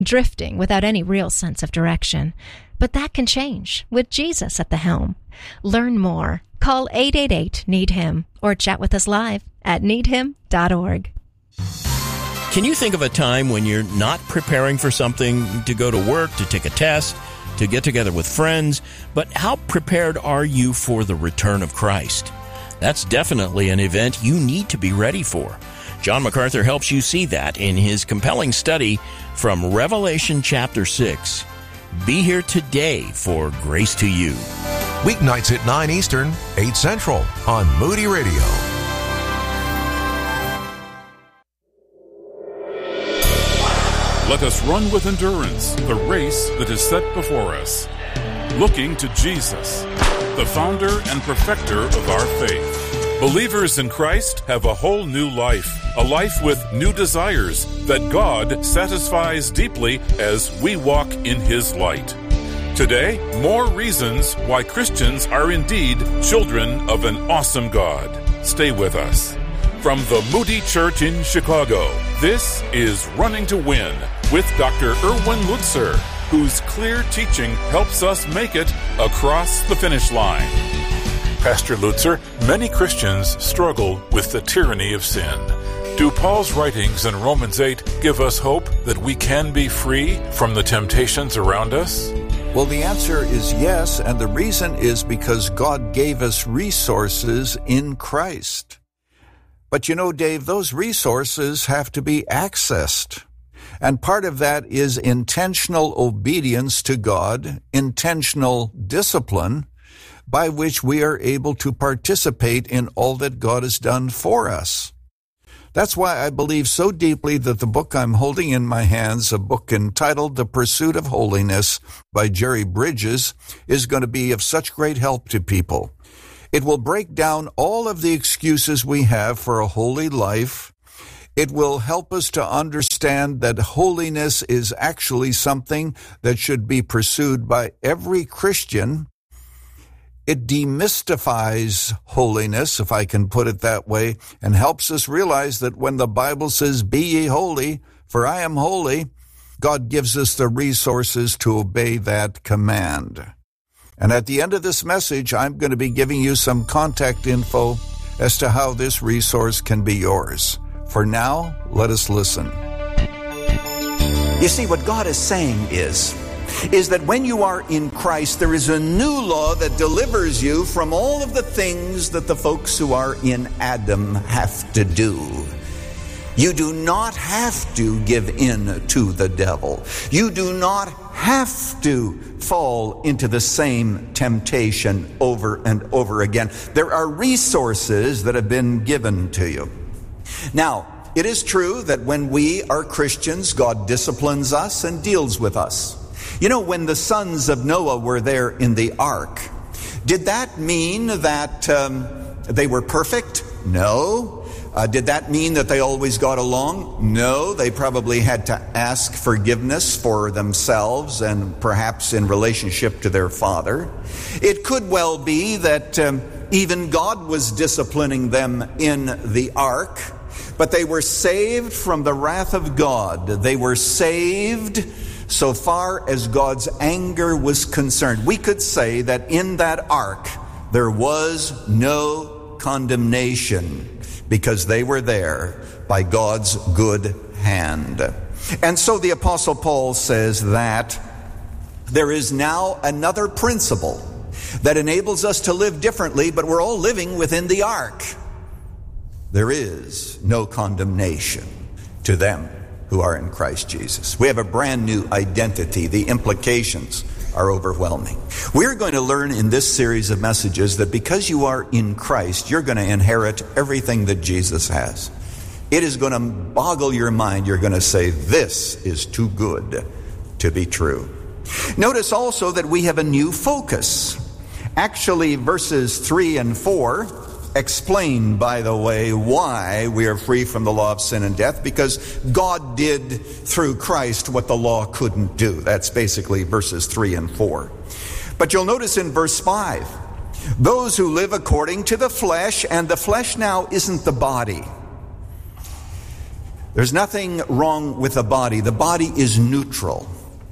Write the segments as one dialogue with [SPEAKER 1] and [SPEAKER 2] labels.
[SPEAKER 1] drifting without any real sense of direction. But that can change with Jesus at the helm. Learn more. Call 888-NEED-HIM or chat with us live at needhim.org.
[SPEAKER 2] Can you think of a time when you're not preparing for something, to go to work, to take a test, to get together with friends, but how prepared are you for the return of Christ? That's definitely an event you need to be ready for. John MacArthur helps you see that in his compelling study from Revelation chapter 6. Be here today for Grace to You.
[SPEAKER 3] Weeknights at 9 Eastern, 8 Central on Moody Radio.
[SPEAKER 4] Let us run with endurance the race that is set before us, looking to Jesus, the founder and perfecter of our faith. Believers in Christ have a whole new life, a life with new desires that God satisfies deeply as we walk in His light. Today, more reasons why Christians are indeed children of an awesome God. Stay with us. From the Moody Church in Chicago, this is Running to Win with Dr. Erwin Lutzer, whose clear teaching helps us make it across the finish line. Pastor Lutzer, many Christians struggle with the tyranny of sin. Do Paul's writings in Romans 8 give us hope that we can be free from the temptations around us?
[SPEAKER 5] Well, the answer is yes, and the reason is because God gave us resources in Christ. But you know, Dave, those resources have to be accessed. And part of that is intentional obedience to God, intentional discipline, by which we are able to participate in all that God has done for us. That's why I believe so deeply that the book I'm holding in my hands, a book entitled The Pursuit of Holiness by Jerry Bridges, is going to be of such great help to people. It will break down all of the excuses we have for a holy life. It will help us to understand that holiness is actually something that should be pursued by every Christian. It demystifies holiness, if I can put it that way, and helps us realize that when the Bible says, "Be ye holy, for I am holy," God gives us the resources to obey that command. And at the end of this message, I'm going to be giving you some contact info as to how this resource can be yours. For now, let us listen.
[SPEAKER 6] You see, what God is saying is that when you are in Christ, there is a new law that delivers you from all of the things that the folks who are in Adam have to do. You do not have to give in to the devil. You do not have to fall into the same temptation over and over again. There are resources that have been given to you. Now, it is true that when we are Christians, God disciplines us and deals with us. You know, when the sons of Noah were there in the ark, did that mean that they were perfect? No. Did that mean that they always got along? No. They probably had to ask forgiveness for themselves and perhaps in relationship to their father. It could well be that even God was disciplining them in the ark, but they were saved from the wrath of God. They were saved so far as God's anger was concerned. We could say that in that ark there was no condemnation because they were there by God's good hand. And so the Apostle Paul says that there is now another principle that enables us to live differently, but we're all living within the ark. There is no condemnation to them who are in Christ Jesus. We have a brand new identity. The implications are overwhelming. We're going to learn in this series of messages that because you are in Christ, you're going to inherit everything that Jesus has. It is going to boggle your mind. You're going to say, this is too good to be true. Notice also that we have a new focus. Actually, verses 3 and 4 explain, by the way, why we are free from the law of sin and death, because God did through Christ what the law couldn't do. That's basically verses 3 and 4. But you'll notice in verse 5, those who live according to the flesh, and the flesh now isn't the body. There's nothing wrong with the body. The body is neutral.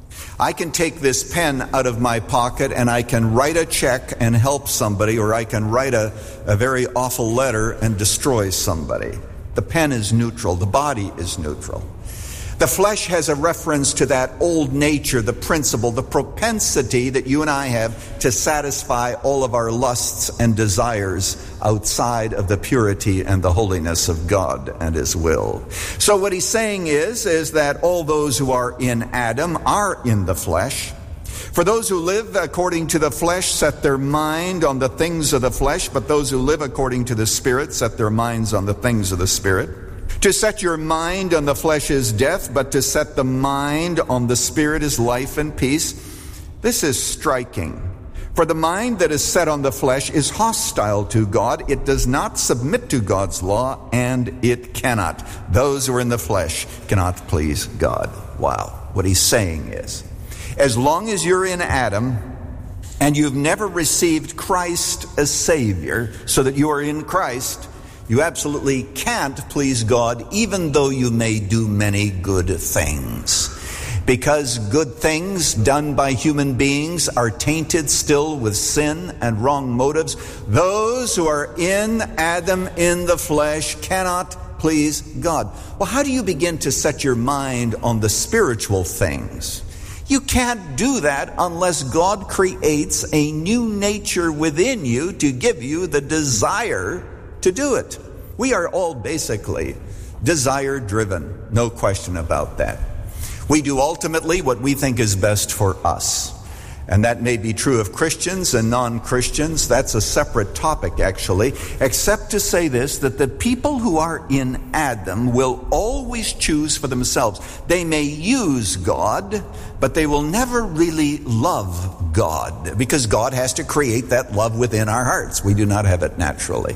[SPEAKER 6] I can take this pen out of my pocket and I can write a check and help somebody, or I can write a very awful letter and destroy somebody. The pen is neutral. The body is neutral. The flesh has a reference to that old nature, the principle, the propensity that you and I have to satisfy all of our lusts and desires outside of the purity and the holiness of God and His will. So what he's saying is that all those who are in Adam are in the flesh. For those who live according to the flesh set their mind on the things of the flesh, but those who live according to the Spirit set their minds on the things of the Spirit. To set your mind on the flesh is death, but to set the mind on the Spirit is life and peace. This is striking. For the mind that is set on the flesh is hostile to God. It does not submit to God's law, and it cannot. Those who are in the flesh cannot please God. Wow. What he's saying is, as long as you're in Adam and you've never received Christ as Savior, so that you are in Christ, you absolutely can't please God, even though you may do many good things. Because good things done by human beings are tainted still with sin and wrong motives. Those who are in Adam in the flesh cannot please God. Well, how do you begin to set your mind on the spiritual things? You can't do that unless God creates a new nature within you to give you the desire to do it. We are all basically desire-driven, no question about that. We do ultimately what we think is best for us. And that may be true of Christians and non-Christians. That's a separate topic, actually, except to say this, that the people who are in Adam will always choose for themselves. They may use God, but they will never really love God, because God has to create that love within our hearts. We do not have it naturally.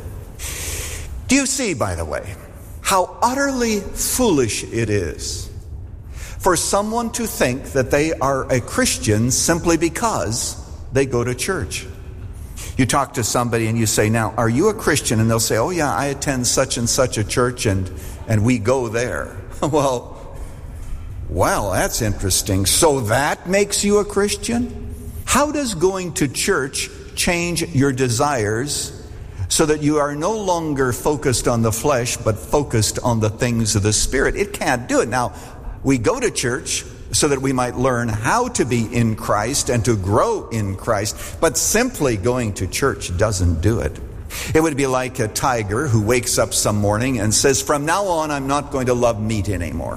[SPEAKER 6] Do you see, by the way, how utterly foolish it is for someone to think that they are a Christian simply because they go to church? You talk to somebody and you say, now, are you a Christian? And they'll say, oh yeah, I attend such and such a church and we go there. Well, that's interesting. So that makes you a Christian? How does going to church change your desires so that you are no longer focused on the flesh, but focused on the things of the Spirit? It can't do it. Now, we go to church so that we might learn how to be in Christ and to grow in Christ, but simply going to church doesn't do it. It would be like a tiger who wakes up some morning and says, from now on, I'm not going to love meat anymore.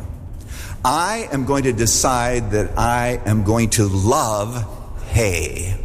[SPEAKER 6] I am going to decide that I am going to love hay.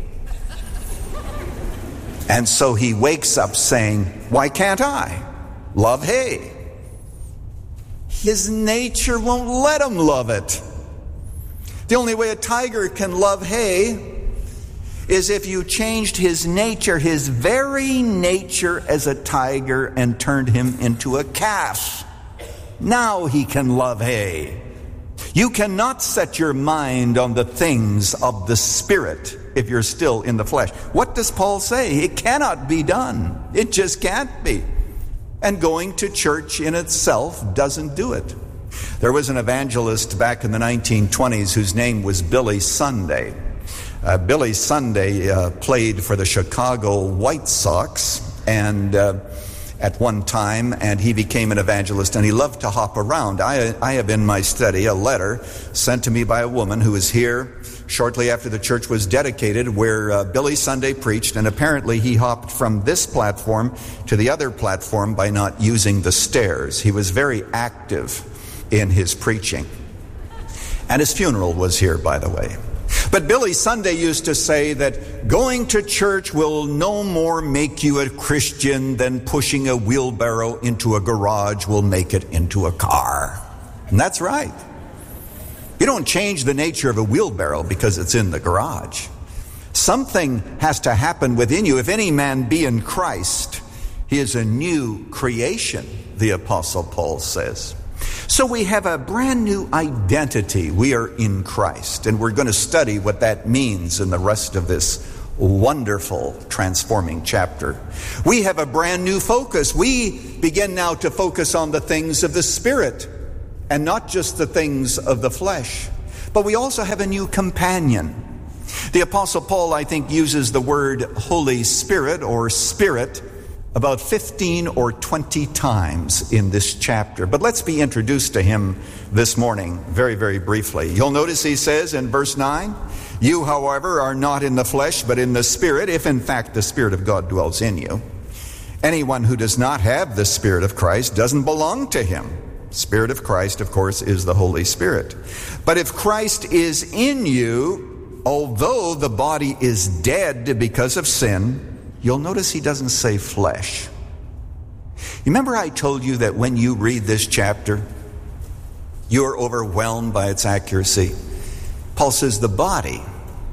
[SPEAKER 6] And so he wakes up saying, why can't I love hay? His nature won't let him love it. The only way a tiger can love hay is if you changed his nature, his very nature as a tiger, and turned him into a calf. Now he can love hay. You cannot set your mind on the things of the Spirit if you're still in the flesh. What does Paul say? It cannot be done. It just can't be. And going to church in itself doesn't do it. There was an evangelist back in the 1920s whose name was Billy Sunday. Billy Sunday played for the Chicago White Sox and at one time, and he became an evangelist, and he loved to hop around. I have in my study a letter sent to me by a woman who was here shortly after the church was dedicated, where Billy Sunday preached, and apparently he hopped from this platform to the other platform by not using the stairs. He was very active in his preaching. And his funeral was here, by the way. But Billy Sunday used to say that going to church will no more make you a Christian than pushing a wheelbarrow into a garage will make it into a car. And that's right. You don't change the nature of a wheelbarrow because it's in the garage. Something has to happen within you. If any man be in Christ, he is a new creation, the Apostle Paul says. So we have a brand new identity. We are in Christ, and we're going to study what that means in the rest of this wonderful, transforming chapter. We have a brand new focus. We begin now to focus on the things of the Spirit. and not just the things of the flesh, but we also have a new companion. The Apostle Paul, I think, uses the word Holy Spirit or Spirit about 15 or 20 times in this chapter. But let's be introduced to him this morning very, very briefly. You'll notice he says in verse 9, "You, however, are not in the flesh, but in the Spirit, if in fact the Spirit of God dwells in you. Anyone who does not have the Spirit of Christ doesn't belong to him." Spirit of Christ, of course, is the Holy Spirit. "But if Christ is in you, although the body is dead because of sin," you'll notice he doesn't say flesh. You remember I told you that when you read this chapter, you're overwhelmed by its accuracy. Paul says the body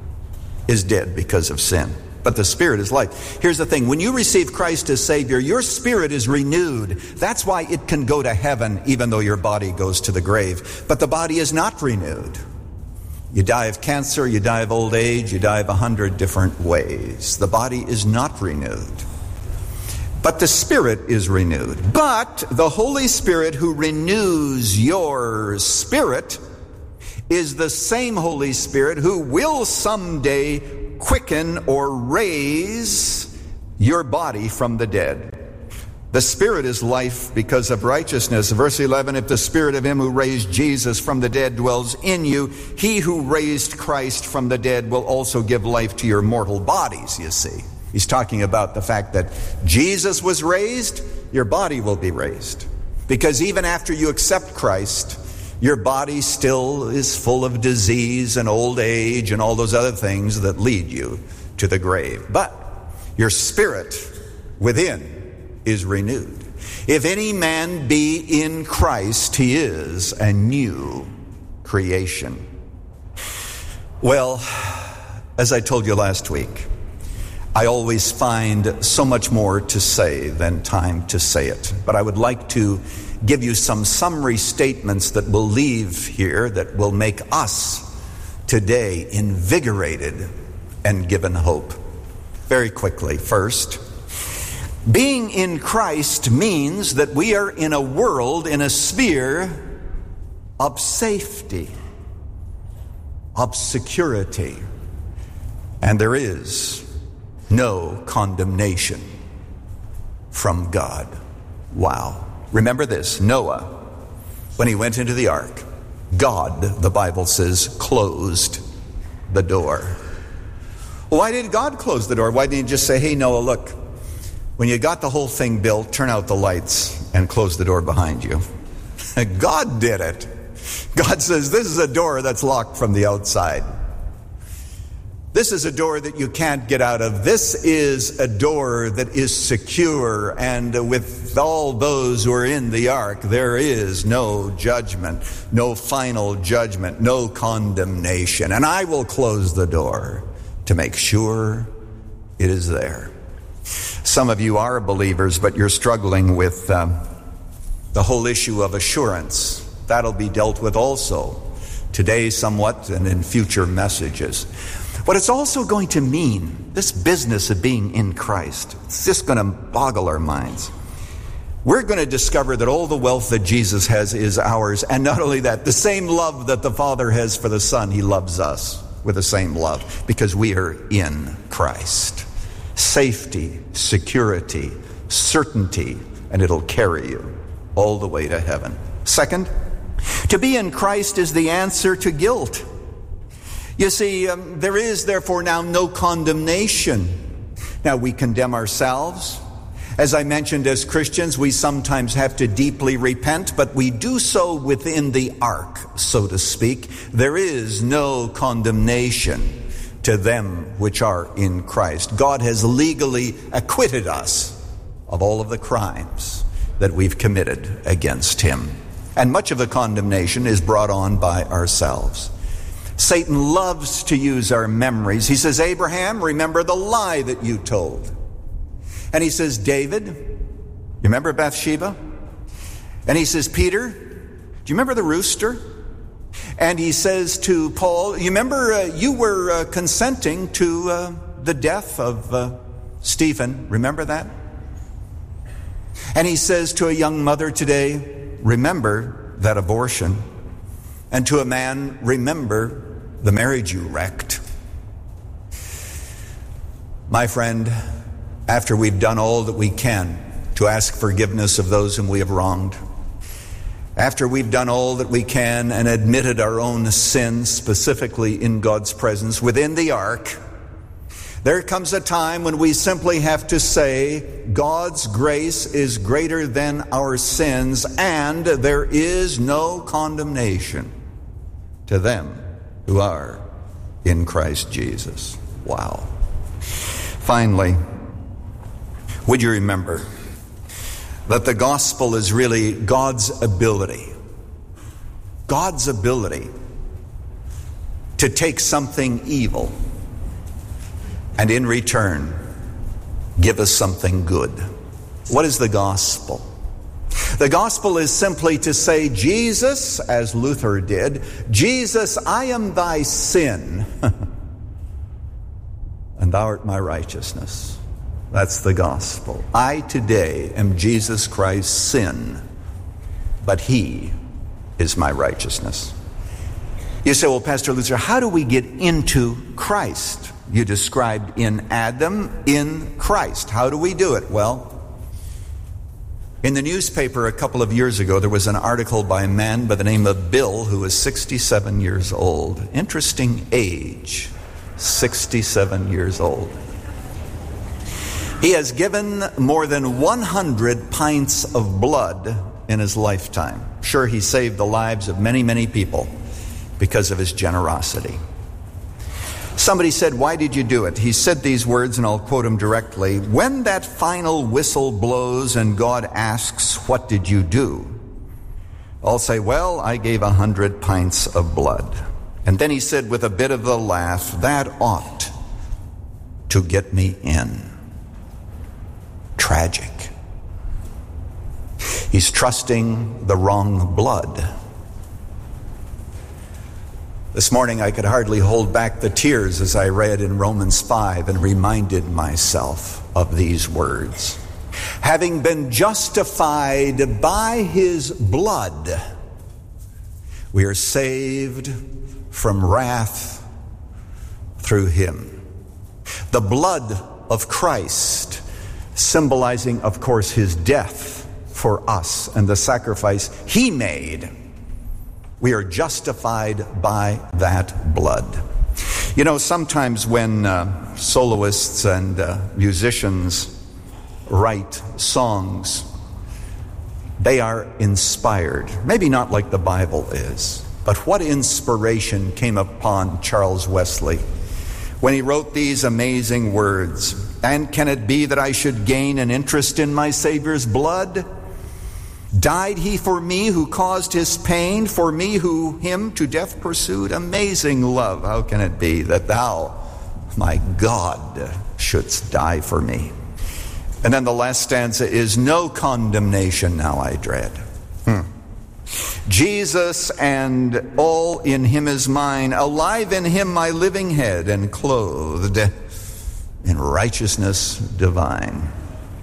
[SPEAKER 6] is dead because of sin, but the spirit is life. Here's the thing. When you receive Christ as Savior, your spirit is renewed. That's why it can go to heaven even though your body goes to the grave. But the body is not renewed. You die of cancer, you die of old age, you die of 100 different ways. The body is not renewed. But the Spirit is renewed. But the Holy Spirit who renews your spirit is the same Holy Spirit who will someday quicken or raise your body from the dead. The Spirit is life because of righteousness. Verse 11, "If the Spirit of him who raised Jesus from the dead dwells in you, he who raised Christ from the dead will also give life to your mortal bodies," you see. He's talking about the fact that Jesus was raised, your body will be raised. Because even after you accept Christ, your body still is full of disease and old age and all those other things that lead you to the grave. But your spirit within is renewed. If any man be in Christ, he is a new creation. Well, as I told you last week, I always find so much more to say than time to say it. But I would like to give you some summary statements that we'll leave here that will make us today invigorated and given hope. Very quickly, first, being in Christ means that we are in a world, in a sphere of safety, of security, and there is no condemnation from God. Wow. Remember this, Noah, when he went into the ark, God, the Bible says, closed the door. Why did God close the door? Why didn't he just say, "Hey, Noah, look, when you got the whole thing built, turn out the lights and close the door behind you"? God did it. God says, this is a door that's locked from the outside. This is a door that you can't get out of. This is a door that is secure, and with all those who are in the ark, there is no judgment, no final judgment, no condemnation. And I will close the door to make sure it is there. Some of you are believers, but you're struggling with the whole issue of assurance. That'll be dealt with also today somewhat and in future messages. What it's also going to mean, this business of being in Christ, it's just going to boggle our minds. We're going to discover that all the wealth that Jesus has is ours. And not only that, the same love that the Father has for the Son, he loves us with the same love because we are in Christ. Safety, security, certainty, and it'll carry you all the way to heaven. Second, to be in Christ is the answer to guilt. You see, there is therefore now no condemnation. Now, we condemn ourselves. As I mentioned, as Christians, we sometimes have to deeply repent, but we do so within the ark, so to speak. There is no condemnation to them which are in Christ. God has legally acquitted us of all of the crimes that we've committed against him. And much of the condemnation is brought on by ourselves. Satan loves to use our memories. He says, "Abraham, remember the lie that you told." And he says, "David, you remember Bathsheba?" And he says, "Peter, do you remember the rooster?" And he says to Paul, "You remember you were consenting to the death of Stephen. Remember that?" And he says to a young mother today, "Remember, that abortion. And to a man, remember the marriage you wrecked. My friend, after we've done all that we can to ask forgiveness of those whom we have wronged, after we've done all that we can and admitted our own sins, specifically in God's presence within the ark, there comes a time when we simply have to say, God's grace is greater than our sins, and there is no condemnation to them who are in Christ Jesus. Wow. Finally, would you remember that the gospel is really God's ability to take something evil and in return give us something good. What is the gospel? The gospel is simply to say, Jesus, as Luther did, Jesus, I am thy sin, and thou art my righteousness. That's the gospel. I today am Jesus Christ's sin, but he is my righteousness. You say, well, Pastor Luther, how do we get into Christ? You described in Adam, in Christ. How do we do it? Well, in the newspaper a couple of years ago, there was an article by a man by the name of Bill, who was 67 years old. Interesting age, 67 years old. He has given more than 100 pints of blood in his lifetime. Sure, he saved the lives of many, many people because of his generosity. Somebody said, why did you do it? He said these words, and I'll quote him directly. When that final whistle blows and God asks, what did you do? I'll say, well, I gave 100 pints of blood. And then he said with a bit of a laugh, that ought to get me in. Tragic. He's trusting the wrong blood. This morning I could hardly hold back the tears as I read in Romans 5 and reminded myself of these words. Having been justified by his blood, we are saved from wrath through him. The blood of Christ, symbolizing, of course, his death for us and the sacrifice he made. We are justified by that blood. You know, sometimes when soloists and musicians write songs, they are inspired. Maybe not like the Bible is, but what inspiration came upon Charles Wesley when he wrote these amazing words? And can it be that I should gain an interest in my Savior's blood? Died he for me who caused his pain, for me who him to death pursued? Amazing love, how can it be that thou, my God, shouldst die for me? And then the last stanza is, no condemnation now I dread. Jesus and all in him is mine, alive in him my living head, and clothed in righteousness divine.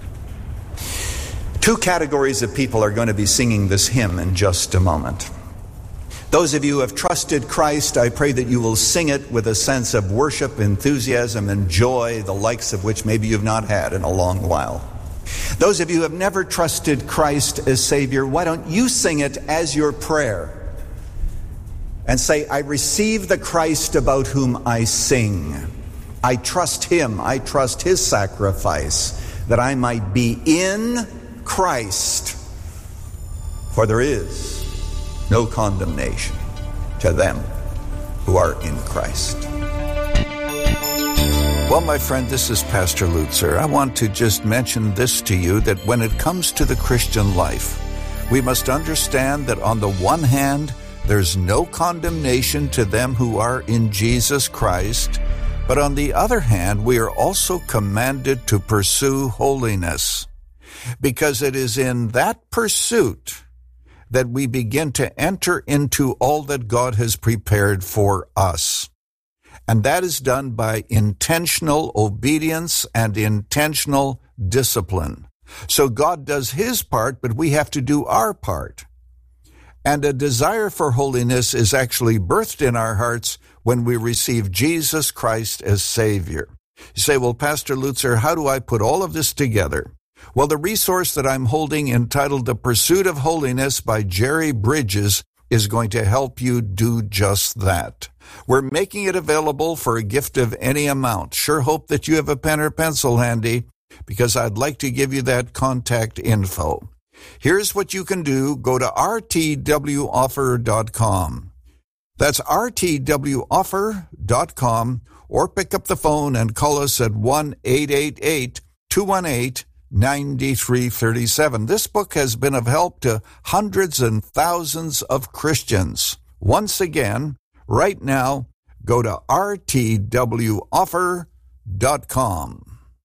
[SPEAKER 6] Two categories of people are going to be singing this hymn in just a moment. Those of you who have trusted Christ, I pray that you will sing it with a sense of worship, enthusiasm, and joy, the likes of which maybe you've not had in a long while. Those of you who have never trusted Christ as Savior, why don't you sing it as your prayer and say, I receive the Christ about whom I sing. I trust him. I trust his sacrifice that I might be in Christ, for there is no condemnation to them who are in Christ.
[SPEAKER 5] Well, my friend, this is Pastor Lutzer. I want to just mention this to you, that when it comes to the Christian life, we must understand that on the one hand, there's no condemnation to them who are in Jesus Christ, but on the other hand, we are also commanded to pursue holiness. Because it is in that pursuit that we begin to enter into all that God has prepared for us. And that is done by intentional obedience and intentional discipline. So God does his part, but we have to do our part. And a desire for holiness is actually birthed in our hearts when we receive Jesus Christ as Savior. You say, well, Pastor Lutzer, how do I put all of this together? Well, the resource that I'm holding entitled The Pursuit of Holiness by Jerry Bridges is going to help you do just that. We're making it available for a gift of any amount. Sure hope that you have a pen or pencil handy, because I'd like to give you that contact info. Here's what you can do. Go to rtwoffer.com. That's rtwoffer.com, or pick up the phone and call us at 1-888-218-9337. This book has been of help to hundreds and thousands of Christians. Once again, right now, go to rtwoffer.com.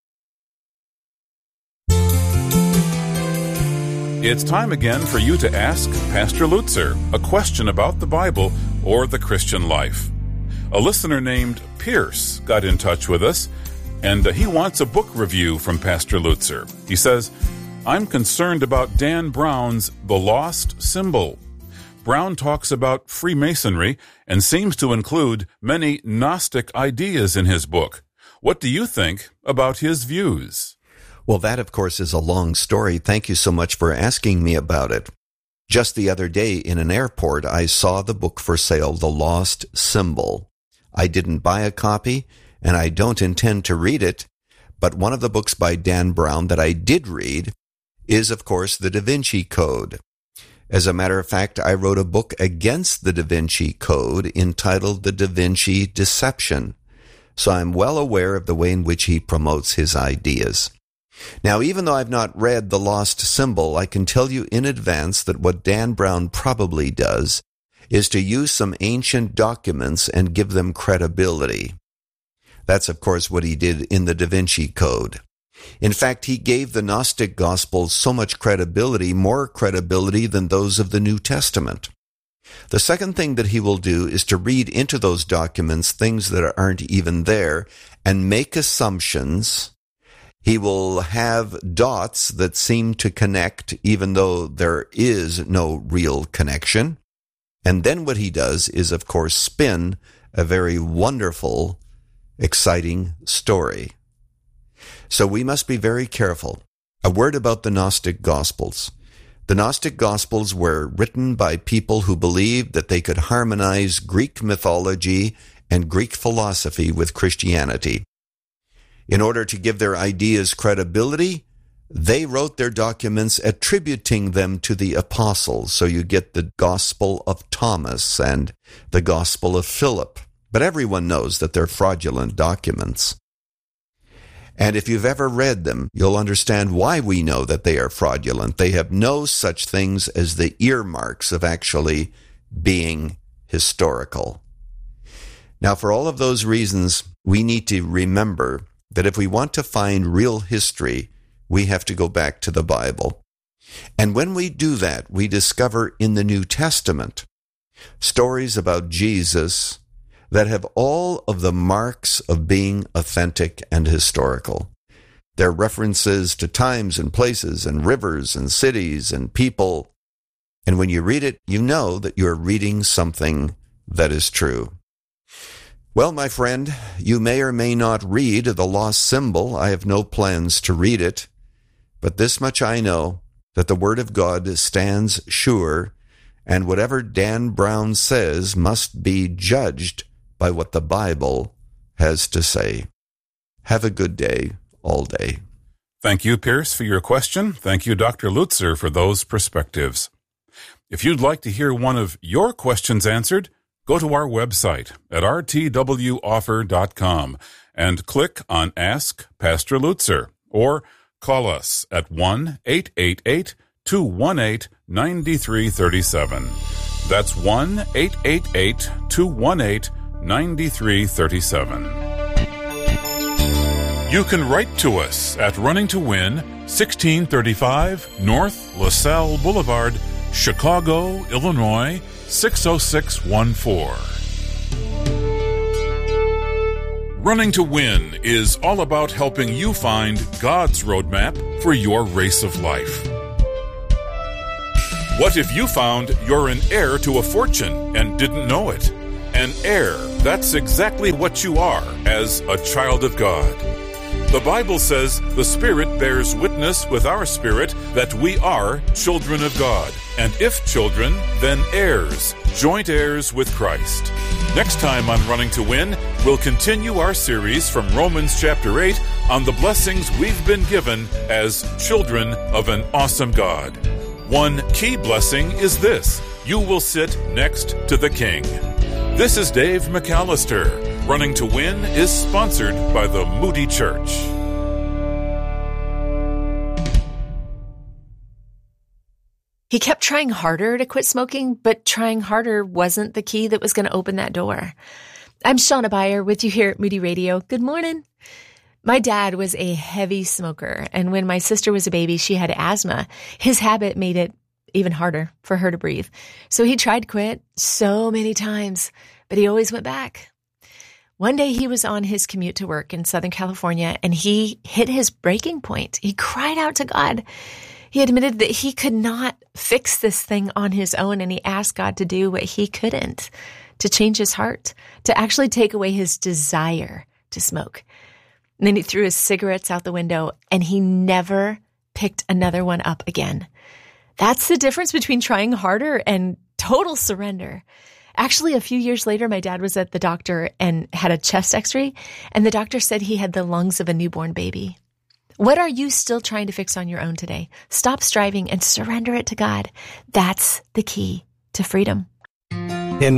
[SPEAKER 4] It's time again for you to ask Pastor Lutzer a question about the Bible or the Christian life. A listener named Pierce got in touch with us, and he wants a book review from Pastor Lutzer. He says, I'm concerned about Dan Brown's The Lost Symbol. Brown talks about Freemasonry and seems to include many Gnostic ideas in his book. What do you think about his views?
[SPEAKER 7] Well, that, of course, is a long story. Thank you so much for asking me about it. Just the other day in an airport, I saw the book for sale, The Lost Symbol. I didn't buy a copy, and I don't intend to read it, but one of the books by Dan Brown that I did read is, of course, the Da Vinci Code. As a matter of fact, I wrote a book against the Da Vinci Code entitled The Da Vinci Deception. So I'm well aware of the way in which he promotes his ideas. Now, even though I've not read The Lost Symbol, I can tell you in advance that what Dan Brown probably does is to use some ancient documents and give them credibility. That's, of course, what he did in the Da Vinci Code. In fact, he gave the Gnostic Gospels so much credibility, more credibility than those of the New Testament. The second thing that he will do is to read into those documents things that aren't even there and make assumptions. He will have dots that seem to connect even though there is no real connection. And then what he does is, of course, spin a very wonderful, exciting story. So we must be very careful. A word about the Gnostic Gospels. The Gnostic Gospels were written by people who believed that they could harmonize Greek mythology and Greek philosophy with Christianity. In order to give their ideas credibility, they wrote their documents attributing them to the apostles. So you get the Gospel of Thomas and the Gospel of Philip. But everyone knows that they're fraudulent documents. And if you've ever read them, you'll understand why we know that they are fraudulent. They have no such things as the earmarks of actually being historical. Now, for all of those reasons, we need to remember that if we want to find real history, we have to go back to the Bible. And when we do that, we discover in the New Testament stories about Jesus that have all of the marks of being authentic and historical. They're references to times and places and rivers and cities and people. And when you read it, you know that you're reading something that is true. Well, my friend, you may or may not read The Lost Symbol. I have no plans to read it. But this much I know, that the Word of God stands sure, and whatever Dan Brown says must be judged by what the Bible has to say. Have a good day, all day.
[SPEAKER 4] Thank you, Pierce, for your question. Thank you, Dr. Lutzer, for those perspectives. If you'd like to hear one of your questions answered, go to our website at rtwoffer.com and click on Ask Pastor Lutzer, or call us at 1-888-218-9337. That's 1-888-218-9337. You can write to us at Running to Win, 1635 North LaSalle Boulevard, Chicago, Illinois, 60614. Running to Win is all about helping you find God's roadmap for your race of life. What if you found you're an heir to a fortune and didn't know it? An heir, that's exactly what you are as a child of God. The Bible says the Spirit bears witness with our spirit that we are children of God. And if children, then heirs, joint heirs with Christ. Next time on Running to Win, we'll continue our series from Romans chapter 8 on the blessings we've been given as children of an awesome God. One key blessing is this: you will sit next to the King. This is Dave McAllister. Running to Win is sponsored by the Moody Church.
[SPEAKER 8] He kept trying harder to quit smoking, but trying harder wasn't the key that was going to open that door. I'm Shauna Beyer with you here at Moody Radio. Good morning. My dad was a heavy smoker, and when my sister was a baby, she had asthma. His habit made it even harder for her to breathe. So he tried to quit so many times, but he always went back. One day he was on his commute to work in Southern California, and he hit his breaking point. He cried out to God. He admitted that he could not fix this thing on his own, and he asked God to do what he couldn't, to change his heart, to actually take away his desire to smoke. And then he threw his cigarettes out the window, and he never picked another one up again. That's the difference between trying harder and total surrender. Actually, a few years later, my dad was at the doctor and had a chest x-ray, and the doctor said he had the lungs of a newborn baby. What are you still trying to fix on your own today? Stop striving and surrender it to God. That's the key to freedom.
[SPEAKER 9] In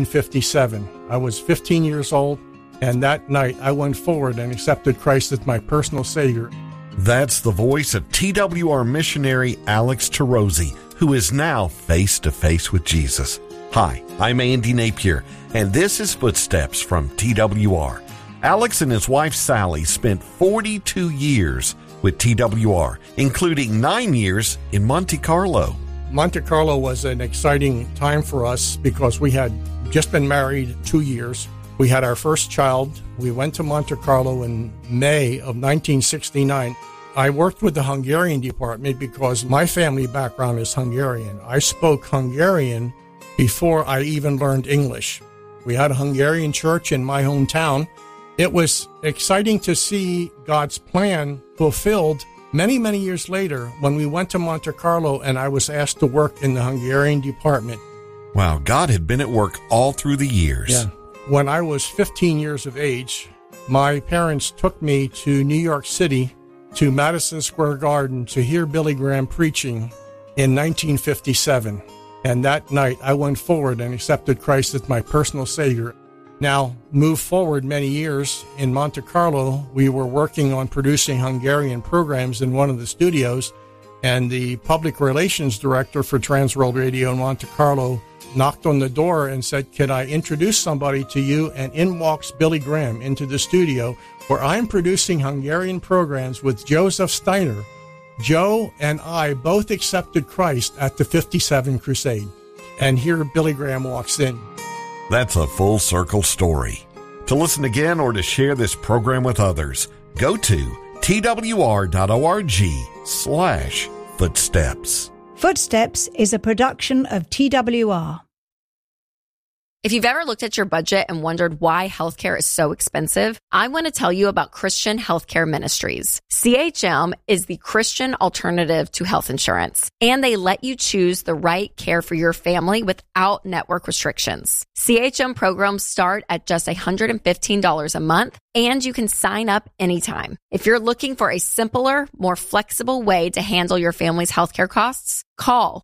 [SPEAKER 9] 1957, I was 15 years old, and that night I went forward and accepted Christ as my personal Savior.
[SPEAKER 10] That's the voice of TWR missionary Alex Tarosi, who is now face-to-face with Jesus. Hi, I'm Andy Napier, and this is Footsteps from TWR. Alex and his wife Sally spent 42 years with TWR, including 9 years in Monte Carlo.
[SPEAKER 9] Monte Carlo was an exciting time for us because we had just been married 2 years. We had our first child. We went to Monte Carlo in May of 1969. I worked with the Hungarian department because my family background is Hungarian. I spoke Hungarian before I even learned English. We had a Hungarian church in my hometown. It was exciting to see God's plan fulfilled many, many years later when we went to Monte Carlo and I was asked to work in the Hungarian department.
[SPEAKER 10] Wow, God had been at work all through the years.
[SPEAKER 9] Yeah. When I was 15 years of age, my parents took me to New York City to Madison Square Garden to hear Billy Graham preaching in 1957. And that night, I went forward and accepted Christ as my personal Savior. Now, move forward many years, in Monte Carlo, we were working on producing Hungarian programs in one of the studios, and the public relations director for Transworld Radio in Monte Carlo knocked on the door and said, "Could I introduce somebody to you?" And in walks Billy Graham into the studio where I'm producing Hungarian programs with Joseph Steiner. Joe and I both accepted Christ at the 57 Crusade. And here Billy Graham walks in.
[SPEAKER 10] That's a full circle story. To listen again or to share this program with others, go to twr.org/footsteps.
[SPEAKER 11] Footsteps is a production of TWR.
[SPEAKER 12] If you've ever looked at your budget and wondered why healthcare is so expensive, I want to tell you about Christian Healthcare Ministries. CHM is the Christian alternative to health insurance, and they let you choose the right care for your family without network restrictions. CHM programs start at just $115 a month, and you can sign up anytime. If you're looking for a simpler, more flexible way to handle your family's healthcare costs, call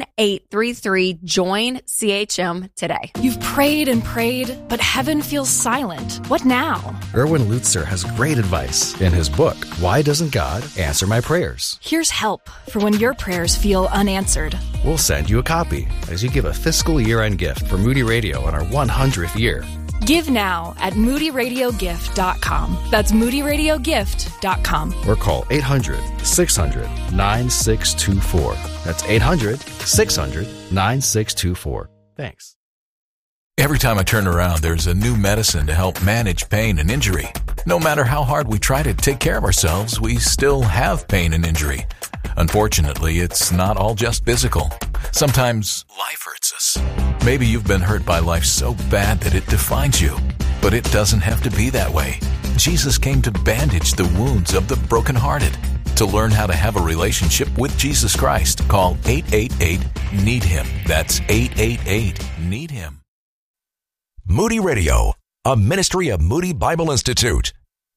[SPEAKER 12] 1-833-JOIN-CHM today.
[SPEAKER 13] You've prayed and prayed, but heaven feels silent. What now?
[SPEAKER 14] Erwin Lutzer has great advice in his book, Why Doesn't God Answer My Prayers?
[SPEAKER 13] Here's help for when your prayers feel unanswered.
[SPEAKER 14] We'll send you a copy as you give a fiscal year-end gift for Moody Radio on our 100th year.
[SPEAKER 13] Give now at moodyradiogift.com. That's moodyradiogift.com.
[SPEAKER 14] Or call 800-600-9624. That's 800-600-9624. Thanks.
[SPEAKER 15] Every time I turn around, there's a new medicine to help manage pain and injury. No matter how hard we try to take care of ourselves, we still have pain and injury. Unfortunately, it's not all just physical. Sometimes life hurts us. Maybe you've been hurt by life so bad that it defines you. But it doesn't have to be that way. Jesus came to bandage the wounds of the brokenhearted. To learn how to have a relationship with Jesus Christ, call 888-NEED-HIM. That's 888-NEED-HIM.
[SPEAKER 3] Moody Radio, a ministry of Moody Bible Institute.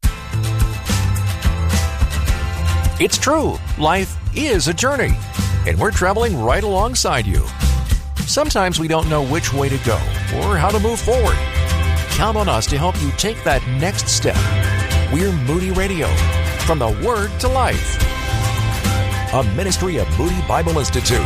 [SPEAKER 3] It's true, life is a journey, and we're traveling right alongside you. Sometimes we don't know which way to go or how to move forward. Count on us to help you take that next step. We're Moody Radio, from the Word to Life, a ministry of Moody Bible Institute.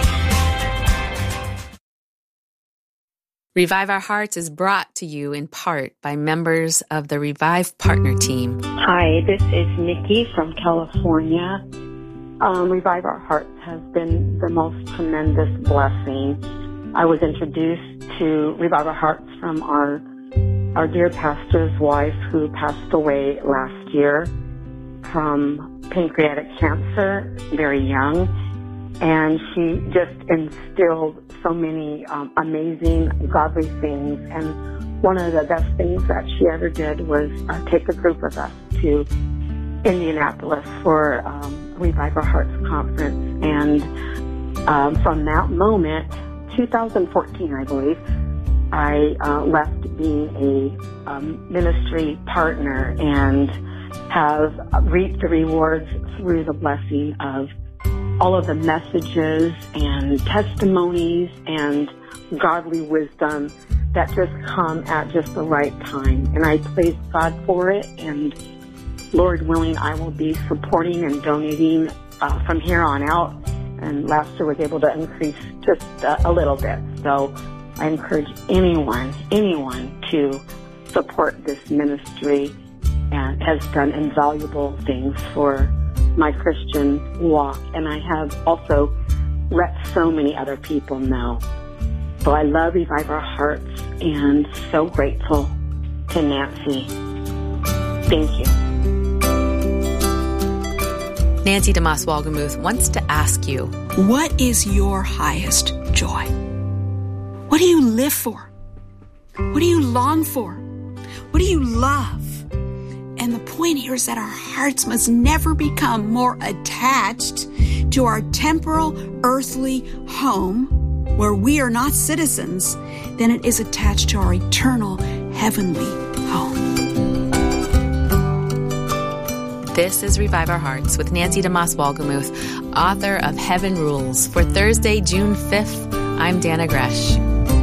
[SPEAKER 8] Revive Our Hearts is brought to you in part by members of the Revive Partner Team.
[SPEAKER 16] Hi, this is Nikki from California. Revive Our Hearts has been the most tremendous blessing. I was introduced to Revive Our Hearts from our dear pastor's wife who passed away last year from pancreatic cancer, very young. And she just instilled so many amazing, godly things. And one of the best things that she ever did was take a group of us to Indianapolis for Revive Our Hearts conference. And from that moment, 2014, I believe, I left being a ministry partner and have reaped the rewards through the blessing of all of the messages and testimonies and godly wisdom that just come at just the right time. And I praise God for it. And Lord willing, I will be supporting and donating from here on out. And last year was able to increase just a little bit. So I encourage anyone to support this ministry, and has done invaluable things for my Christian walk. And I have also let so many other people know. So I love Revive Our Hearts and so grateful to Nancy. Thank you.
[SPEAKER 8] Nancy DeMoss Wolgemuth wants to ask you,
[SPEAKER 17] what is your highest joy? What do you live for? What do you long for? What do you love? And the point here is that our hearts must never become more attached to our temporal, earthly home, where we are not citizens, than it is attached to our eternal, heavenly home.
[SPEAKER 8] This is Revive Our Hearts with Nancy DeMoss Wolgemuth, author of Heaven Rules. For Thursday, June 5th, I'm Dana Gresh.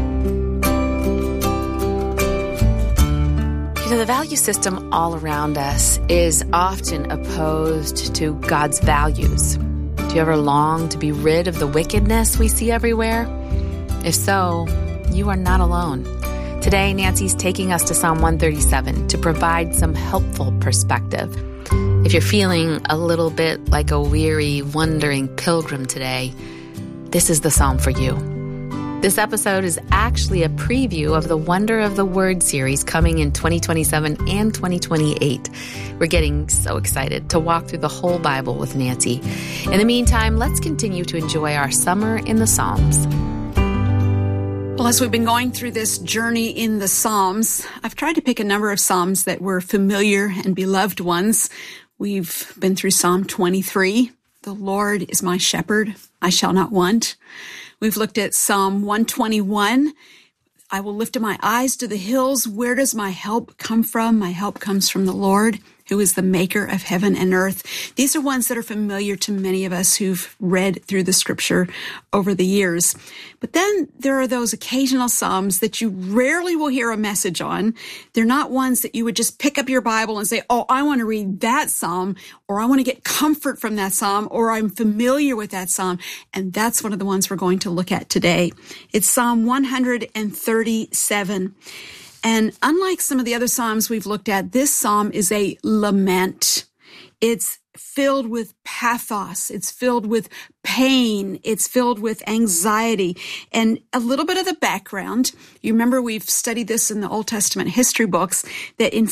[SPEAKER 8] You know, the value system all around us is often opposed to God's values. Do you ever long to be rid of the wickedness we see everywhere? If so, you are not alone. Today, Nancy's taking us to Psalm 137 to provide some helpful perspective. If you're feeling a little bit like a weary, wandering pilgrim today, this is the psalm for you. This episode is actually a preview of the Wonder of the Word series coming in 2027 and 2028. We're getting so excited to walk through the whole Bible with Nancy. In the meantime, let's continue to enjoy our summer in the Psalms.
[SPEAKER 17] Well, as we've been going through this journey in the Psalms, I've tried to pick a number of Psalms that were familiar and beloved ones. We've been through Psalm 23. The Lord is my shepherd, I shall not want. We've looked at Psalm 121. I will lift up my eyes to the hills. Where does my help come from? My help comes from the Lord, who is the maker of heaven and earth. These are ones that are familiar to many of us who've read through the scripture over the years. But then there are those occasional Psalms that you rarely will hear a message on. They're not ones that you would just pick up your Bible and say, oh, I want to read that Psalm, or I want to get comfort from that Psalm, or I'm familiar with that Psalm. And that's one of the ones we're going to look at today. It's Psalm 137. And unlike some of the other Psalms we've looked at, this Psalm is a lament. It's filled with pathos. It's filled with pain. It's filled with anxiety. And a little bit of the background, you remember we've studied this in the Old Testament history books, that in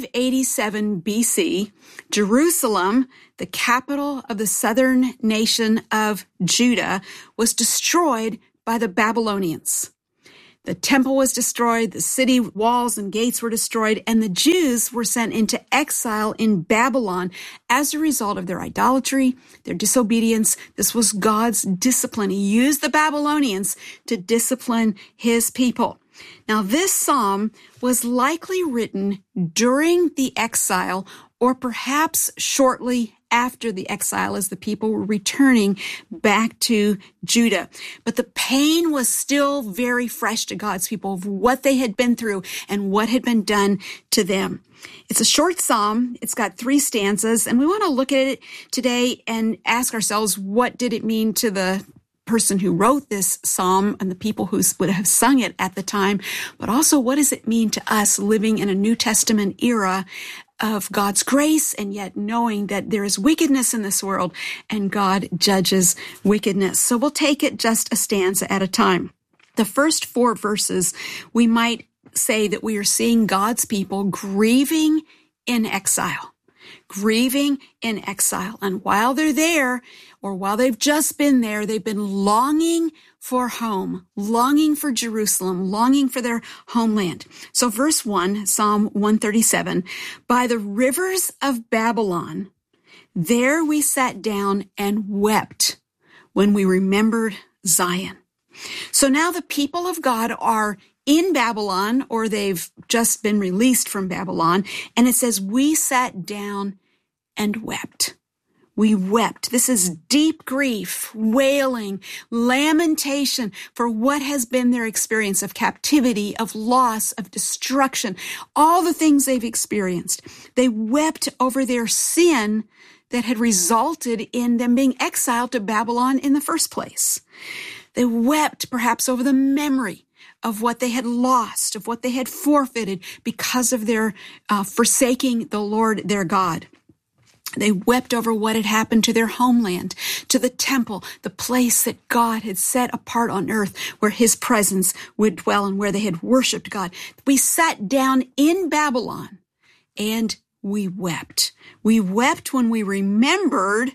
[SPEAKER 17] 587 BC, Jerusalem, the capital of the southern nation of Judah, was destroyed by the Babylonians. The temple was destroyed, the city walls and gates were destroyed, and the Jews were sent into exile in Babylon as a result of their idolatry, their disobedience. This was God's discipline. He used the Babylonians to discipline his people. Now, this psalm was likely written during the exile or perhaps shortly after the exile as the people were returning back to Judah. But the pain was still very fresh to God's people of what they had been through and what had been done to them. It's a short psalm. It's got 3 stanzas, and we want to look at it today and ask ourselves, what did it mean to the person who wrote this psalm and the people who would have sung it at the time, but also what does it mean to us living in a New Testament era of God's grace and yet knowing that there is wickedness in this world and God judges wickedness. So we'll take it just a stanza at a time. The first 4 verses, we might say that we are seeing God's people grieving in exile. Grieving in exile. And while they're there, or while they've just been there, they've been longing for home, longing for Jerusalem, longing for their homeland. So verse 1, Psalm 137, by the rivers of Babylon, there we sat down and wept when we remembered Zion. So now the people of God are in Babylon, or they've just been released from Babylon, and it says, we sat down and wept. We wept. This is deep grief, wailing, lamentation for what has been their experience of captivity, of loss, of destruction, all the things they've experienced. They wept over their sin that had resulted in them being exiled to Babylon in the first place. They wept perhaps over the memory of what they had lost, of what they had forfeited because of their forsaking the Lord their God. They wept over what had happened to their homeland, to the temple, the place that God had set apart on earth where his presence would dwell and where they had worshiped God. We sat down in Babylon and we wept. We wept when we remembered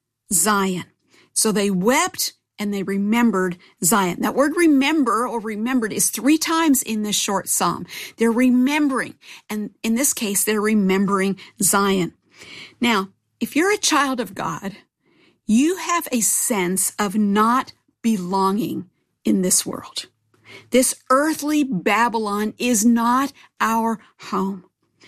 [SPEAKER 17] Zion. So they wept and they remembered Zion. That word remember or remembered is 3 times in this short psalm. They're remembering. And in this case, they're remembering Zion. Now, if you're a child of God, you have a sense of not belonging in this world. This earthly Babylon is not our home.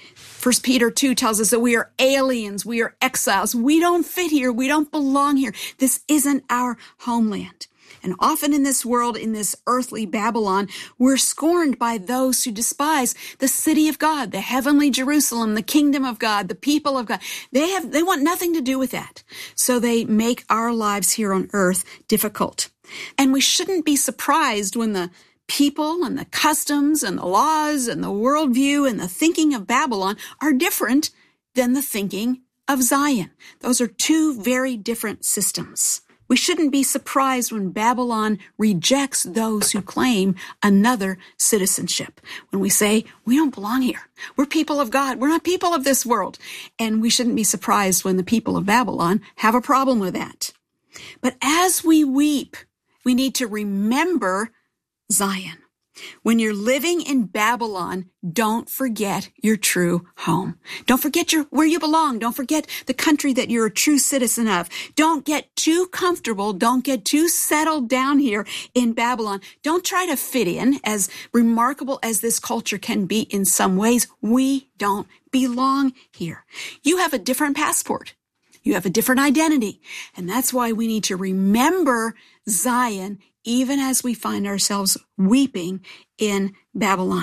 [SPEAKER 17] 1 Peter 2 tells us that we are aliens, we are exiles. We don't fit here, we don't belong here. This isn't our homeland. And often in this world, in this earthly Babylon, we're scorned by those who despise the city of God, the heavenly Jerusalem, the kingdom of God, the people of God. They want nothing to do with that. So they make our lives here on earth difficult. And we shouldn't be surprised when the people and the customs and the laws and the worldview and the thinking of Babylon are different than the thinking of Zion. Those are 2 very different systems. We shouldn't be surprised when Babylon rejects those who claim another citizenship. When we say, we don't belong here. We're people of God. We're not people of this world. And we shouldn't be surprised when the people of Babylon have a problem with that. But as we weep, we need to remember Zion. When you're living in Babylon, don't forget your true home. Don't forget where you belong. Don't forget the country that you're a true citizen of. Don't get too comfortable. Don't get too settled down here in Babylon. Don't try to fit in. As remarkable as this culture can be in some ways, we don't belong here. You have a different passport. You have a different identity. And that's why we need to remember Zion even as we find ourselves weeping in Babylon.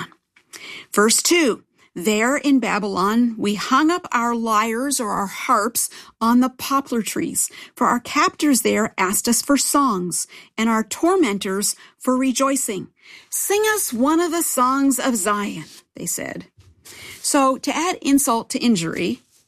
[SPEAKER 17] Verse 2, there in Babylon, we hung up our lyres or our harps on the poplar trees, for our captors there asked us for songs, and our tormentors for rejoicing. Sing us one of the songs of Zion, they said. So to add insult to injury,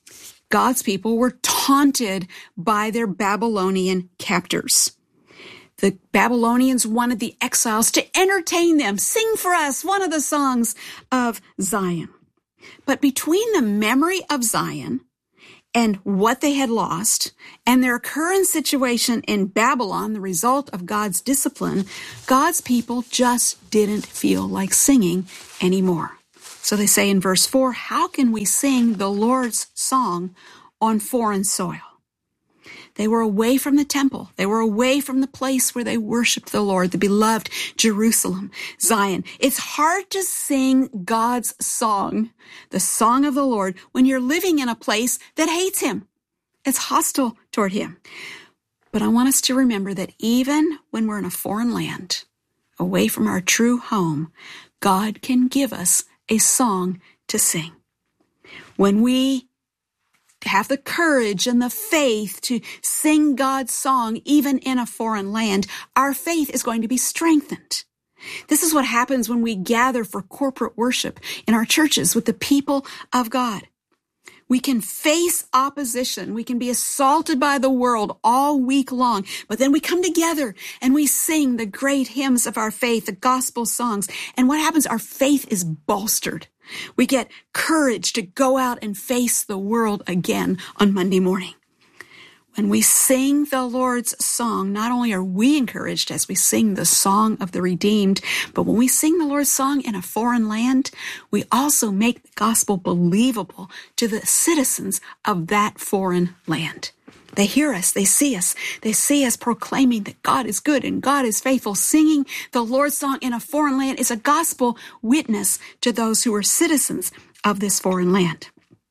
[SPEAKER 17] God's people were taunted by their Babylonian captors. The Babylonians wanted the exiles to entertain them. Sing for us one of the songs of Zion. But between the memory of Zion and what they had lost and their current situation in Babylon, the result of God's discipline, God's people just didn't feel like singing anymore. So they say in verse 4, how can we sing the Lord's song on foreign soil? They were away from the temple. They were away from the place where they worshiped the Lord, the beloved Jerusalem, Zion. It's hard to sing God's song, the song of the Lord, when you're living in a place that hates him. It's hostile toward him. But I want us to remember that even when we're in a foreign land, away from our true home, God can give us a song to sing. When we have the courage and the faith to sing God's song, even in a foreign land, our faith is going to be strengthened. This is what happens when we gather for corporate worship in our churches with the people of God. We can face opposition. We can be assaulted by the world all week long, but then we come together and we sing the great hymns of our faith, the gospel songs. And what happens? Our faith is bolstered. We get courage to go out and face the world again on Monday morning. When we sing the Lord's song, not only are we encouraged as we sing the song of the redeemed, but when we sing the Lord's song in a foreign land, we also make the gospel believable to the citizens of that foreign land. They hear us, they see us proclaiming that God is good and God is faithful. Singing the Lord's song in a foreign land is a gospel witness to those who are citizens of this foreign land.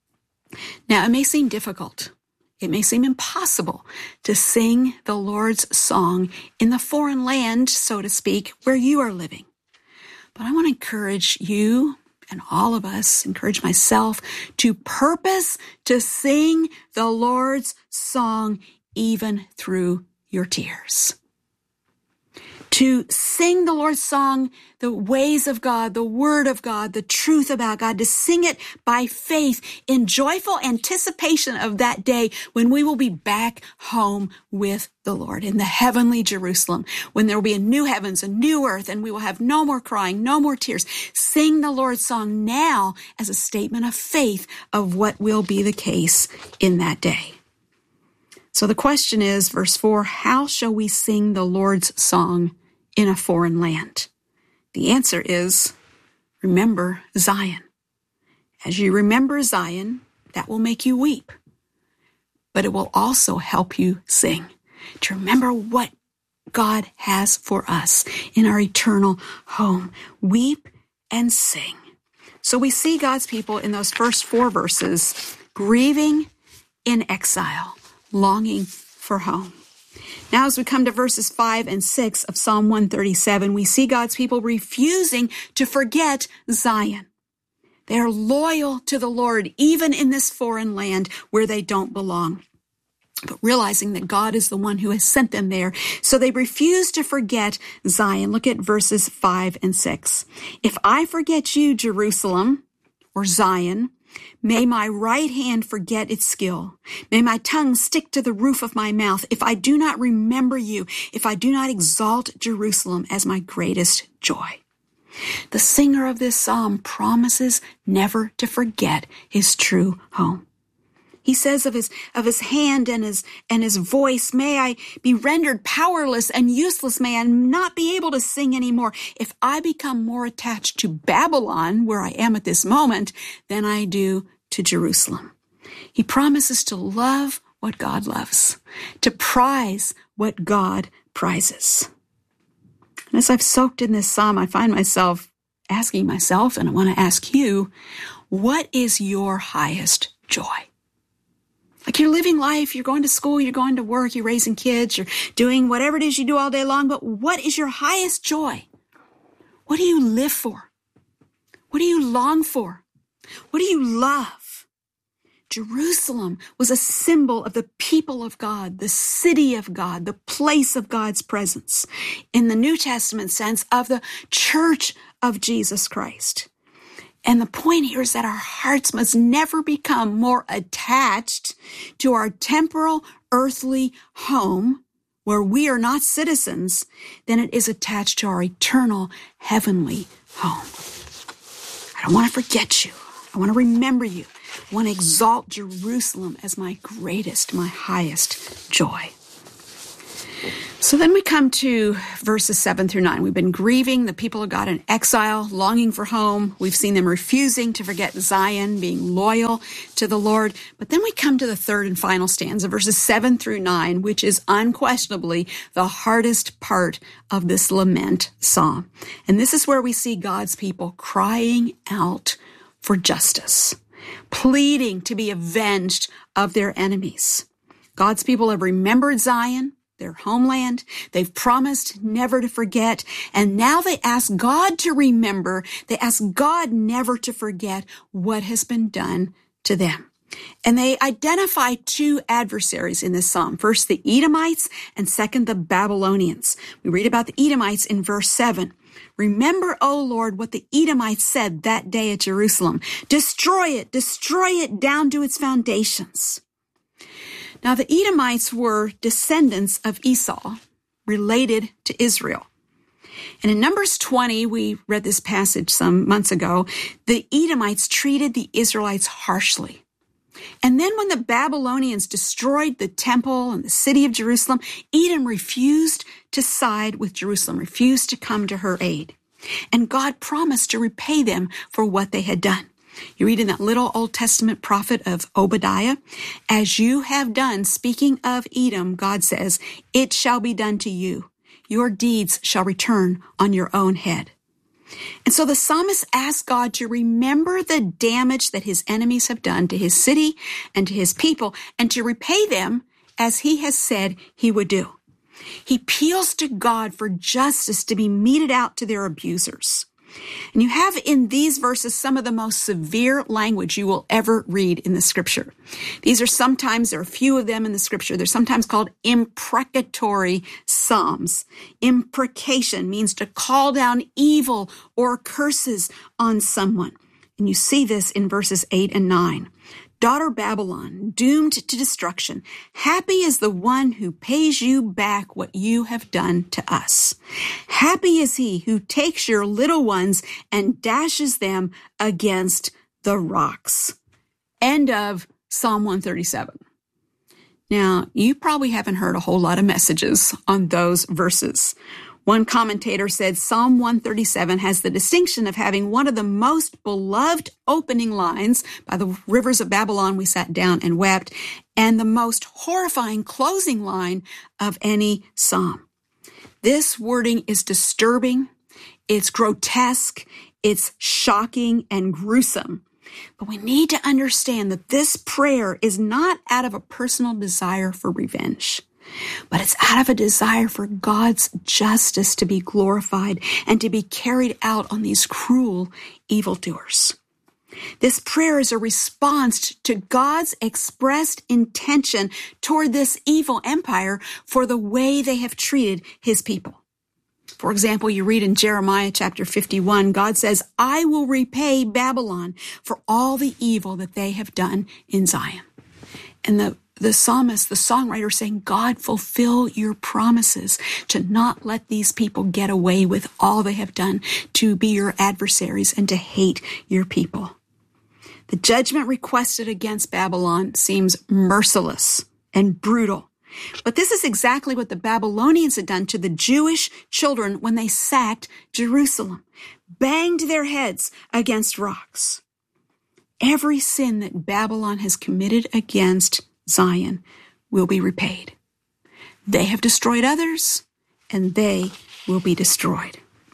[SPEAKER 17] Now, it may seem difficult. It may seem impossible to sing the Lord's song in the foreign land, so to speak, where you are living. But I want to encourage you and all of us, encourage myself, to purpose to sing the Lord's song even through your tears. To sing the Lord's song, the ways of God, the word of God, the truth about God, to sing it by faith in joyful anticipation of that day when we will be back home with the Lord in the heavenly Jerusalem, when there will be a new heavens, a new earth, and we will have no more crying, no more tears. Sing the Lord's song now as a statement of faith of what will be the case in that day. So the question is, verse 4, how shall we sing the Lord's song in a foreign land? The answer is, remember Zion. As you remember Zion, that will make you weep. But it will also help you sing. To remember what God has for us in our eternal home. Weep and sing. So we see God's people in those first 4 verses, grieving in exile, longing for home. Now, as we come to verses 5 and 6 of Psalm 137, we see God's people refusing to forget Zion. They are loyal to the Lord, even in this foreign land where they don't belong, but realizing that God is the one who has sent them there. So they refuse to forget Zion. Look at verses 5 and 6. If I forget you, Jerusalem, or Zion, may my right hand forget its skill. May my tongue stick to the roof of my mouth. If I do not remember you, if I do not exalt Jerusalem as my greatest joy. The singer of this psalm promises never to forget his true home. He says of his hand and his voice, may I be rendered powerless and useless. May I not be able to sing anymore. If I become more attached to Babylon, where I am at this moment, than I do to Jerusalem. He promises to love what God loves, to prize what God prizes. And as I've soaked in this psalm, I find myself asking myself, and I want to ask you, what is your highest joy? Like you're living life, you're going to school, you're going to work, you're raising kids, you're doing whatever it is you do all day long, but what is your highest joy? What do you live for? What do you long for? What do you love? Jerusalem was a symbol of the people of God, the city of God, the place of God's presence. In the New Testament sense, of the church of Jesus Christ. And the point here is that our hearts must never become more attached to our temporal earthly home, where we are not citizens, than it is attached to our eternal heavenly home. I don't want to forget you. I want to remember you. I want to exalt Jerusalem as my greatest, my highest joy. So then we come to verses 7 through 9. We've been grieving the people of God in exile, longing for home. We've seen them refusing to forget Zion, being loyal to the Lord. But then we come to the third and final stanza, verses 7 through 9, which is unquestionably the hardest part of this lament psalm. And this is where we see God's people crying out for justice, pleading to be avenged of their enemies. God's people have remembered Zion, their homeland. They've promised never to forget. And now they ask God to remember. They ask God never to forget what has been done to them. And they identify two adversaries in this psalm. First, the Edomites, and second, the Babylonians. We read about the Edomites in verse 7. Remember, O Lord, what the Edomites said that day at Jerusalem. Destroy it down to its foundations. Now, the Edomites were descendants of Esau, related to Israel. And in Numbers 20, we read this passage some months ago, the Edomites treated the Israelites harshly. And then when the Babylonians destroyed the temple and the city of Jerusalem, Edom refused to side with Jerusalem, refused to come to her aid. And God promised to repay them for what they had done. You read in that little Old Testament prophet of Obadiah, as you have done, speaking of Edom, God says, it shall be done to you. Your deeds shall return on your own head. And so the psalmist asks God to remember the damage that his enemies have done to his city and to his people, and to repay them as he has said he would do. He appeals to God for justice to be meted out to their abusers. And you have in these verses some of the most severe language you will ever read in the scripture. There are a few of them in the scripture. They're sometimes called imprecatory psalms. Imprecation means to call down evil or curses on someone. And you see this in verses 8 and 9. Daughter Babylon, doomed to destruction, happy is the one who pays you back what you have done to us. Happy is he who takes your little ones and dashes them against the rocks. End of Psalm 137. Now, you probably haven't heard a whole lot of messages on those verses. One commentator said Psalm 137 has the distinction of having one of the most beloved opening lines, by the rivers of Babylon we sat down and wept, and the most horrifying closing line of any psalm. This wording is disturbing, it's grotesque, it's shocking and gruesome. But we need to understand that this prayer is not out of a personal desire for revenge, but it's out of a desire for God's justice to be glorified and to be carried out on these cruel evildoers. This prayer is a response to God's expressed intention toward this evil empire for the way they have treated his people. For example, you read in Jeremiah chapter 51, God says, I will repay Babylon for all the evil that they have done in Zion. And the psalmist, the songwriter, saying, God, fulfill your promises to not let these people get away with all they have done, to be your adversaries and to hate your people. The judgment requested against Babylon seems merciless and brutal. But this is exactly what the Babylonians had done to the Jewish children when they sacked Jerusalem, banged their heads against rocks. Every sin that Babylon has committed against Zion will be repaid. They have destroyed others, and they will be destroyed.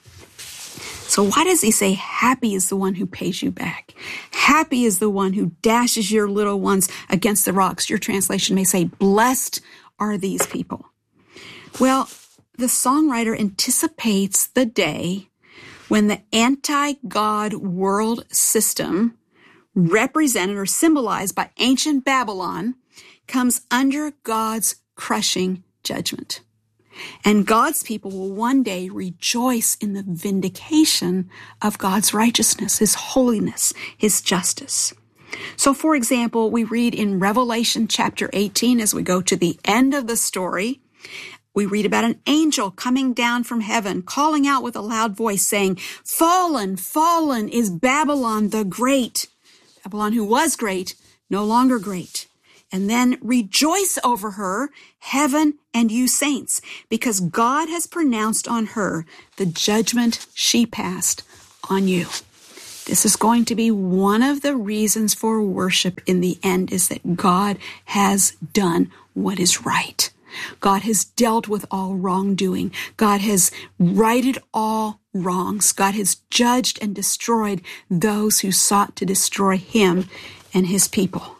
[SPEAKER 17] So why does he say, happy is the one who pays you back? Happy is the one who dashes your little ones against the rocks. Your translation may say, blessed are these people. Well, the songwriter anticipates the day when the anti-God world system, represented or symbolized by ancient Babylon, comes under God's crushing judgment. And God's people will one day rejoice in the vindication of God's righteousness, His holiness, His justice. So, for example, we read in Revelation chapter 18, as we go to the end of the story, we read about an angel coming down from heaven, calling out with a loud voice, saying, "Fallen, fallen is Babylon the Great." Babylon, who was great, no longer great. And then rejoice over her, heaven and you saints, because God has pronounced on her the judgment she passed on you. This is going to be one of the reasons for worship in the end, is that God has done what is right. God has dealt with all wrongdoing. God has righted all wrongs. God has judged and destroyed those who sought to destroy Him and His people.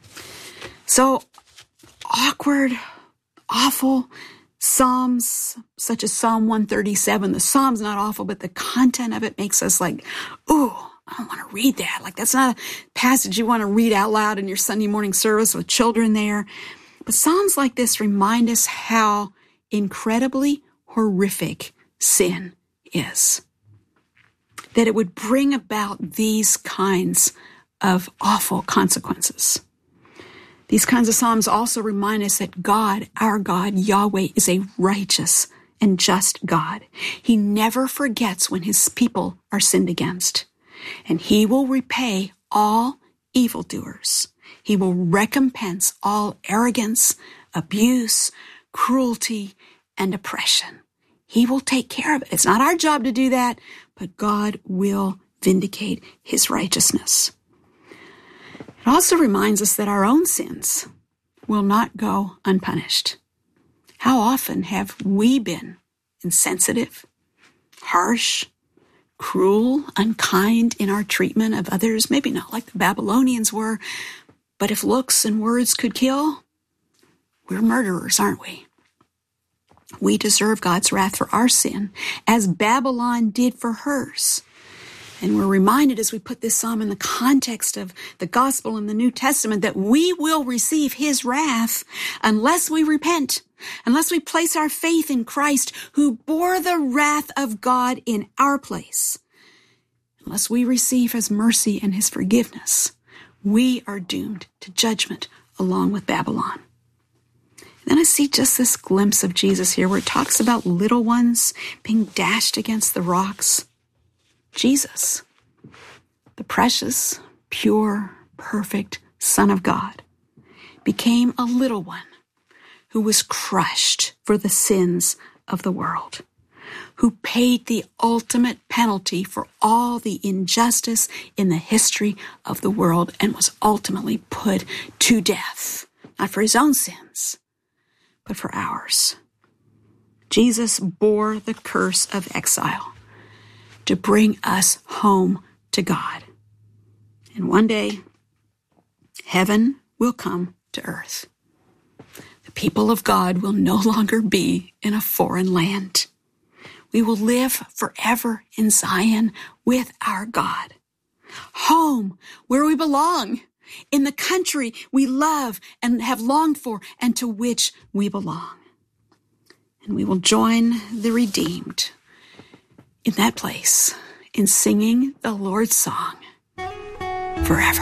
[SPEAKER 17] So, awkward, awful Psalms, such as Psalm 137. The Psalm's not awful, but the content of it makes us like, ooh, I don't want to read that. Like, that's not a passage you want to read out loud in your Sunday morning service with children there. But Psalms like this remind us how incredibly horrific sin is. That it would bring about these kinds of awful consequences. These kinds of Psalms also remind us that God, our God, Yahweh, is a righteous and just God. He never forgets when His people are sinned against. And He will repay all evildoers. He will recompense all arrogance, abuse, cruelty, and oppression. He will take care of it. It's not our job to do that, but God will vindicate His righteousness. It also reminds us that our own sins will not go unpunished. How often have we been insensitive, harsh, cruel, unkind in our treatment of others? Maybe not like the Babylonians were, but if looks and words could kill, we're murderers, aren't we? We deserve God's wrath for our sin, as Babylon did for hers. And we're reminded as we put this psalm in the context of the gospel in the New Testament that we will receive His wrath unless we repent, unless we place our faith in Christ, who bore the wrath of God in our place. Unless we receive His mercy and His forgiveness, we are doomed to judgment along with Babylon. And then I see just this glimpse of Jesus here where it talks about little ones being dashed against the rocks. Jesus, the precious, pure, perfect Son of God, became a little one who was crushed for the sins of the world, who paid the ultimate penalty for all the injustice in the history of the world and was ultimately put to death, not for His own sins, but for ours. Jesus bore the curse of exile to bring us home to God. And one day, heaven will come to earth. The people of God will no longer be in a foreign land. We will live forever in Zion with our God. Home, where we belong, in the country we love and have longed for and to which we belong. And we will join the redeemed in that place, in singing the Lord's song forever.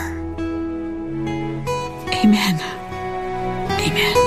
[SPEAKER 17] Amen. Amen.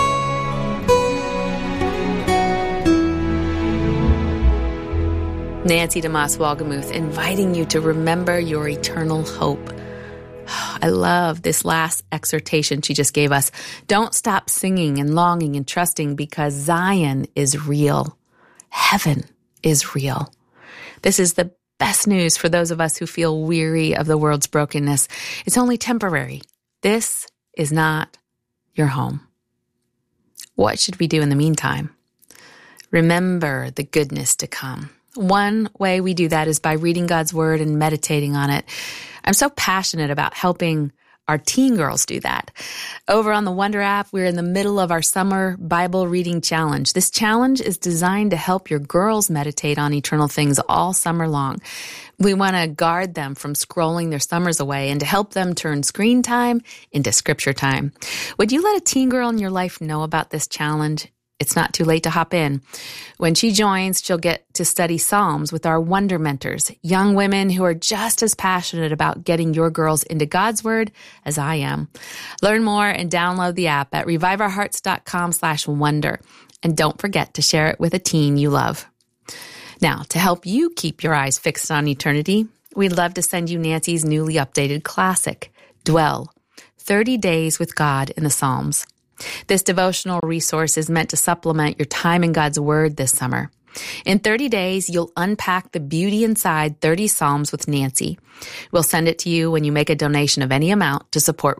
[SPEAKER 8] Nancy DeMoss Wolgemuth inviting you to remember your eternal hope. I love this last exhortation she just gave us. Don't stop singing and longing and trusting, because Zion is real. Heaven is real. This is the best news for those of us who feel weary of the world's brokenness. It's only temporary. This is not your home. What should we do in the meantime? Remember the goodness to come. One way we do that is by reading God's Word and meditating on it. I'm so passionate about helping our teen girls do that. Over on the Wonder app, we're in the middle of our summer Bible reading challenge. This challenge is designed to help your girls meditate on eternal things all summer long. We want to guard them from scrolling their summers away and to help them turn screen time into scripture time. Would you let a teen girl in your life know about this challenge? it's not too late to hop in. When she joins, she'll get to study Psalms with our Wonder Mentors, young women who are just as passionate about getting your girls into God's Word as I am. Learn more and download the app at reviveourhearts.com/wonder. And don't forget to share it with a teen you love. Now, to help you keep your eyes fixed on eternity, we'd love to send you Nancy's newly updated classic, Dwell, 30 Days with God in the Psalms. This devotional resource is meant to supplement your time in God's Word this summer. In 30 days, you'll unpack the beauty inside 30 Psalms with Nancy. We'll send it to you when you make a donation of any amount to support